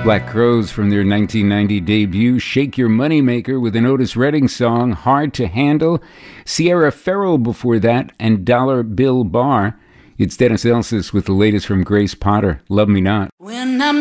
Black Crowes from their 1990 debut, Shake Your Moneymaker, with an Otis Redding song, Hard to Handle. Sierra Farrell before that, and Dollar Bill Barr. It's Dennis Elsas with the latest from Grace Potter, Love Me Not. When I'm